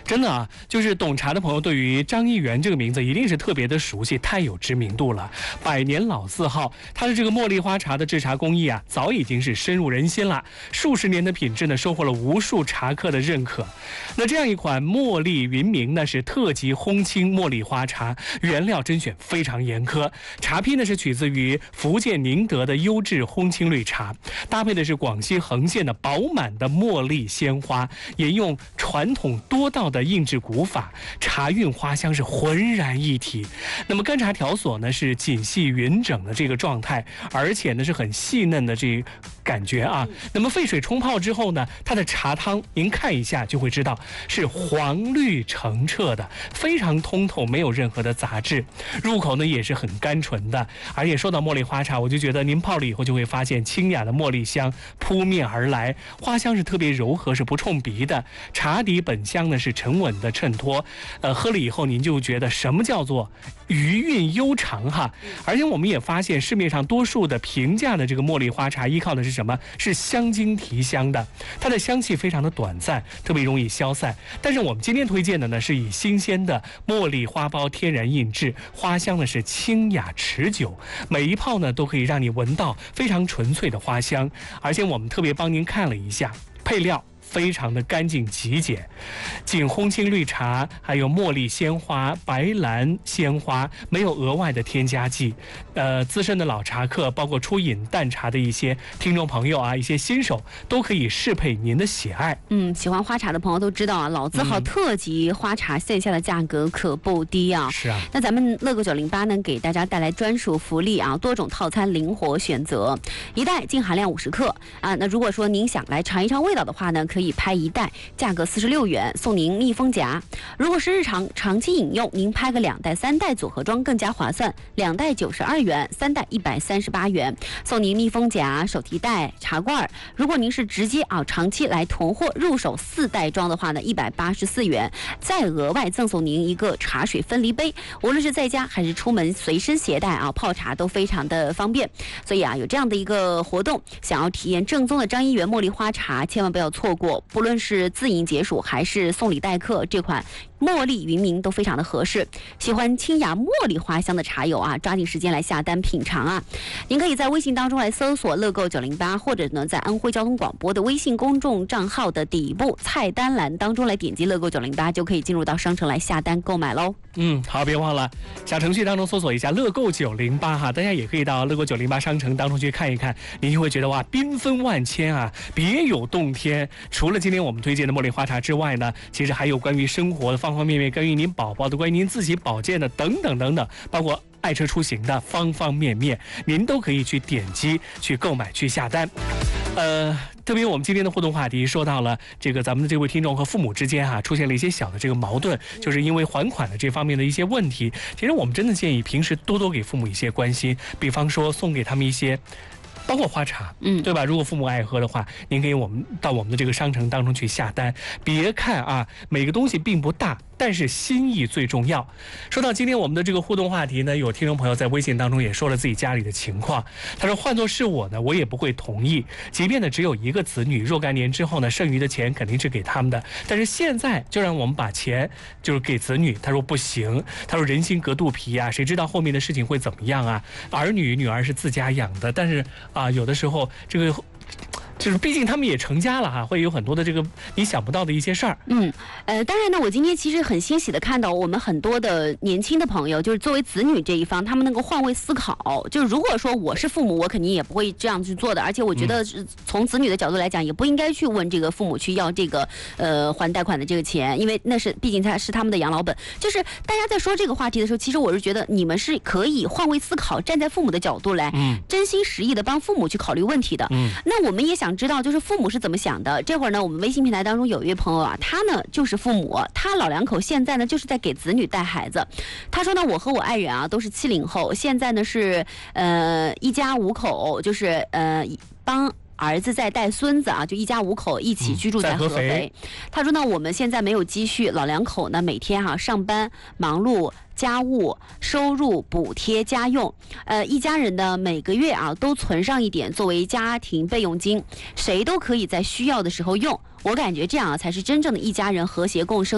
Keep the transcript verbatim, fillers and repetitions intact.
真的啊，就是懂茶的朋友对于张一元这个名字一定是特别的熟悉，太有知名度了，百年老字号。它的这个茉莉花茶的制茶工艺啊，早已经是深入人心了，数十年的品质呢，收获了无数茶客的认可。那这样一款茉莉云茗呢，是特级烘青茉莉花茶，原料甄选非常严苛，茶坯呢是取自于福建宁德的优质烘青绿茶，搭配的是广西横县的饱满的茉莉鲜花，沿用传统多道的印制古法，茶韵花香是浑然一体。那么干茶条索呢是紧细匀整的这个状态，而且呢是很细嫩的这个感觉啊。那么沸水冲泡之后呢，它的茶汤您看一下就会知道是黄绿澄澈的，非常通透，没有任何的杂质，入口呢也是很甘醇的。而且说到茉莉花茶，我就觉得您泡了以后就会发现清雅的茉莉香扑面而来，花香是特别柔和，是不冲鼻的，茶底本香呢是沉稳的衬托，呃，喝了以后您就觉得什么叫做余韵悠长哈。而且我们也发现市面上多数的平价的这个茉莉花茶依靠的是什么？是香精提香的，它的香气非常的短暂，特别容易消散。但是我们今天推荐的呢，是以新鲜的茉莉花苞天然印制，花香呢是清雅持久，每一泡呢都可以让你闻到非常纯粹的花香。而且我们特别帮您看了一下配料，非常的干净极简，仅烘青绿茶，还有茉莉鲜花、白兰鲜花，没有额外的添加剂。呃，资深的老茶客，包括初饮淡茶的一些听众朋友啊，一些新手都可以适配您的喜爱。 嗯，喜欢花茶的朋友都知道啊，老字号特级花茶线下的价格可不低啊。 是啊， 那咱们乐购九零八呢，给大家带来专属福利啊，多种套餐灵活选择，一袋净含量五十克啊。那如果说您想来尝一尝味道的话呢，可以拍一袋，价格四十六元，送您密封夹。如果是日常长期饮用，您拍个两袋、三袋组合装更加划算，两袋九十二元，三袋一百三十八元，送您密封夹、手提袋、茶罐。如果您是直接啊长期来囤货入手四袋装的话呢，一百八十四元，再额外赠送您一个茶水分离杯，无论是在家还是出门随身携带啊，泡茶都非常的方便。所以啊，有这样的一个活动，想要体验正宗的张一元茉莉花茶，千万不要错过。不论是自营解暑还是送礼待客，这款茉莉云茗都非常的合适。喜欢清雅茉莉花香的茶友啊，抓紧时间来下单品尝啊！您可以在微信当中来搜索乐购九零八，或者呢在安徽交通广播的微信公众账号的底部菜单栏当中来点击乐购九零八，就可以进入到商城来下单购买喽。 嗯，好，别忘了小程序当中搜索一下乐购九零八哈，大家也可以到乐购九零八商城当中去看一看，您就会觉得哇，缤纷万千啊，别有洞天。除了今天我们推荐的茉莉花茶之外呢，其实还有关于生活的方方面面，关于您宝宝的，关于您自己保健的等等等等，包括爱车出行的方方面面，您都可以去点击去购买去下单。呃，特别我们今天的互动话题说到了这个咱们的这位听众和父母之间啊出现了一些小的这个矛盾，就是因为还款的这方面的一些问题。其实我们真的建议平时多多给父母一些关心，比方说送给他们一些包括花茶，嗯，对吧？如果父母爱喝的话，您可以我们到我们的这个商城当中去下单。别看啊，每个东西并不大，但是心意最重要。说到今天我们的这个互动话题呢，有听众朋友在微信当中也说了自己家里的情况。他说，换作是我呢，我也不会同意。即便呢只有一个子女，若干年之后呢，剩余的钱肯定是给他们的。但是现在就让我们把钱就是给子女，他说不行。他说人心隔肚皮啊，谁知道后面的事情会怎么样啊？儿女女儿是自家养的，但是啊，有的时候这个。就是毕竟他们也成家了哈，会有很多的这个你想不到的一些事儿。 嗯，呃，当然呢，我今天其实很欣喜的看到我们很多的年轻的朋友，就是作为子女这一方，他们能够换位思考。就是如果说我是父母，我肯定也不会这样去做的。而且我觉得从子女的角度来讲，也不应该去问这个父母去要这个呃还贷款的这个钱，因为那是毕竟他是他们的养老本。就是大家在说这个话题的时候，其实我是觉得你们是可以换位思考，站在父母的角度来，嗯，真心实意的帮父母去考虑问题的。嗯，那我们也想知道就是父母是怎么想的。这会儿呢，我们微信平台当中有一位朋友啊，他呢就是父母，他老两口现在呢就是在给子女带孩子。他说呢，我和我爱人啊都是七零后，现在呢是呃一家五口，就是呃帮儿子在带孙子啊，就一家五口一起居住在合肥。嗯、他说呢，我们现在没有积蓄，老两口呢每天哈、啊、上班忙碌。家务收入补贴家用，呃，一家人呢每个月啊都存上一点作为家庭备用金，谁都可以在需要的时候用。我感觉这样啊才是真正的一家人和谐共生。